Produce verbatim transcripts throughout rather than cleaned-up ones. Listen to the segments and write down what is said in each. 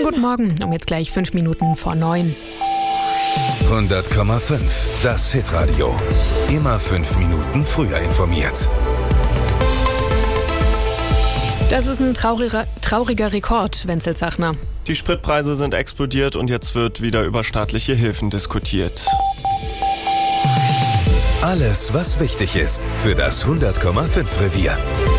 Schönen guten Morgen, um jetzt gleich fünf Minuten vor neun. hundert Komma fünf, das Hitradio. Immer fünf Minuten früher informiert. Das ist ein trauriger, trauriger Rekord, Wenzel Zachner. Die Spritpreise sind explodiert und jetzt wird wieder über staatliche Hilfen diskutiert. Alles, was wichtig ist für das hundert Komma fünf Revier.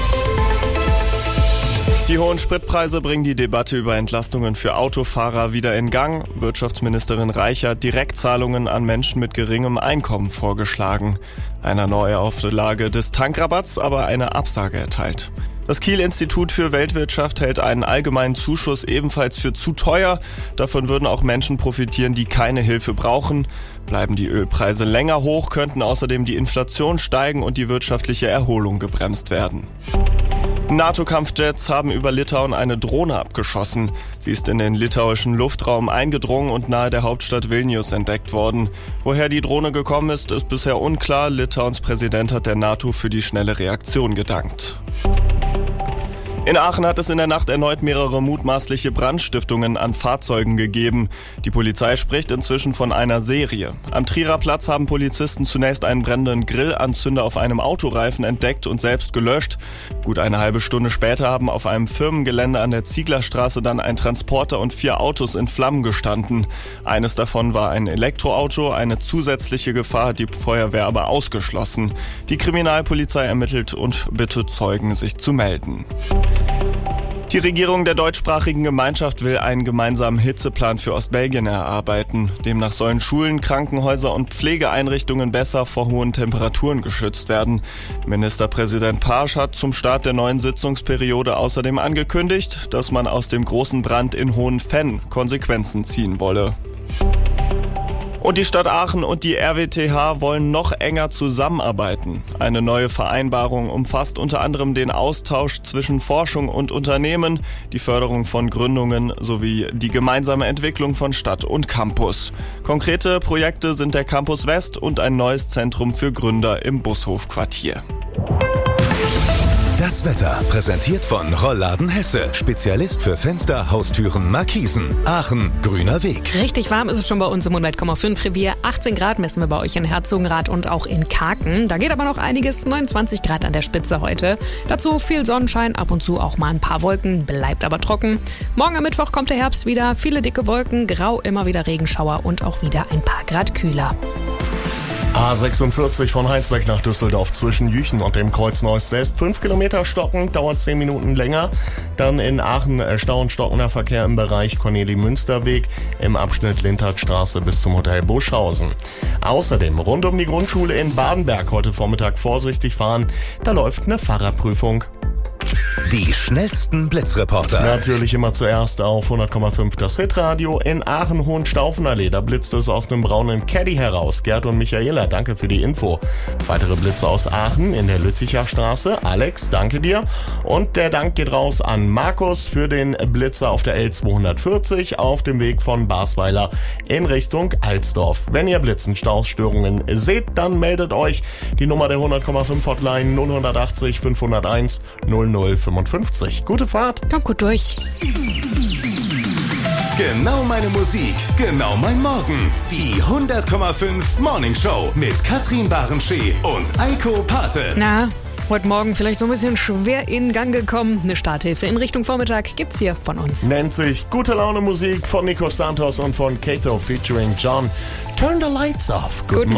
Die hohen Spritpreise bringen die Debatte über Entlastungen für Autofahrer wieder in Gang. Wirtschaftsministerin Reicher hat Direktzahlungen an Menschen mit geringem Einkommen vorgeschlagen. Einer Neuauflage des Tankrabatts aber eine Absage erteilt. Das Kiel-Institut für Weltwirtschaft hält einen allgemeinen Zuschuss ebenfalls für zu teuer. Davon würden auch Menschen profitieren, die keine Hilfe brauchen. Bleiben die Ölpreise länger hoch, könnten außerdem die Inflation steigen und die wirtschaftliche Erholung gebremst werden. NATO-Kampfjets haben über Litauen eine Drohne abgeschossen. Sie ist in den litauischen Luftraum eingedrungen und nahe der Hauptstadt Vilnius entdeckt worden. Woher die Drohne gekommen ist, ist bisher unklar. Litauens Präsident hat der NATO für die schnelle Reaktion gedankt. In Aachen hat es in der Nacht erneut mehrere mutmaßliche Brandstiftungen an Fahrzeugen gegeben. Die Polizei spricht inzwischen von einer Serie. Am Trierer Platz haben Polizisten zunächst einen brennenden Grillanzünder auf einem Autoreifen entdeckt und selbst gelöscht. Gut eine halbe Stunde später haben auf einem Firmengelände an der Zieglerstraße dann ein Transporter und vier Autos in Flammen gestanden. Eines davon war ein Elektroauto, eine zusätzliche Gefahr hat die Feuerwehr aber ausgeschlossen. Die Kriminalpolizei ermittelt und bittet Zeugen, sich zu melden. Die Regierung der deutschsprachigen Gemeinschaft will einen gemeinsamen Hitzeplan für Ostbelgien erarbeiten. Demnach sollen Schulen, Krankenhäuser und Pflegeeinrichtungen besser vor hohen Temperaturen geschützt werden. Ministerpräsident Pasch hat zum Start der neuen Sitzungsperiode außerdem angekündigt, dass man aus dem großen Brand in Hohenfenn Konsequenzen ziehen wolle. Und die Stadt Aachen und die R W T H wollen noch enger zusammenarbeiten. Eine neue Vereinbarung umfasst unter anderem den Austausch zwischen Forschung und Unternehmen, die Förderung von Gründungen sowie die gemeinsame Entwicklung von Stadt und Campus. Konkrete Projekte sind der Campus West und ein neues Zentrum für Gründer im Bushofquartier. Das Wetter präsentiert von Rollladen Hesse. Spezialist für Fenster, Haustüren, Markisen. Aachen, grüner Weg. Richtig warm ist es schon bei uns im hundert Komma fünf Revier. achtzehn Grad messen wir bei euch in Herzogenrath und auch in Kaken. Da geht aber noch einiges. neunundzwanzig Grad an der Spitze heute. Dazu viel Sonnenschein, ab und zu auch mal ein paar Wolken. Bleibt aber trocken. Morgen am Mittwoch kommt der Herbst wieder. Viele dicke Wolken, grau, immer wieder Regenschauer und auch wieder ein paar Grad kühler. A sechsundvierzig von Heinsberg nach Düsseldorf zwischen Jüchen und dem Kreuz Neuss-West. Fünf Kilometer stocken, dauert zehn Minuten länger. Dann in Aachen Stau und stockender Verkehr im Bereich Corneli-Münster-Weg im Abschnitt Lintertstraße bis zum Hotel Buschhausen. Außerdem rund um die Grundschule in Badenberg heute Vormittag vorsichtig fahren. Da läuft eine Fahrerprüfung. Die schnellsten Blitzreporter. Natürlich immer zuerst auf hundert Komma fünf das Hitradio. In Aachen Hohenstaufenallee, da blitzt es aus einem braunen Caddy heraus. Gerd und Michaela, danke für die Info. Weitere Blitze aus Aachen in der Lütticher Straße. Alex, danke dir. Und der Dank geht raus an Markus für den Blitzer auf der L zweihundertvierzig auf dem Weg von Basweiler in Richtung Alsdorf. Wenn ihr Blitzenstauungsstörungen seht, dann meldet euch. Die Nummer der hundert Komma fünf Hotline null eins acht null fünf null eins null null fünfundfünfzig. Gute Fahrt. Kommt gut durch. Genau meine Musik, genau mein Morgen. Die hundert Komma fünf Morning Show mit Katrin Barenschee und Eiko Pate. Na, heute Morgen vielleicht so ein bisschen schwer in Gang gekommen. Eine Starthilfe in Richtung Vormittag gibt's hier von uns. Nennt sich Gute Laune Musik von Nico Santos und von Kato featuring John. Turn the lights off. Good